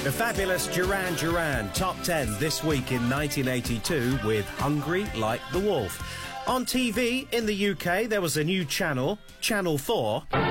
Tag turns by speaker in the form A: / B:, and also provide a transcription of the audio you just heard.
A: The fabulous Duran Duran, top 10 this week in 1982 with Hungry Like the Wolf. On TV in the UK, there was a new channel, Channel 4.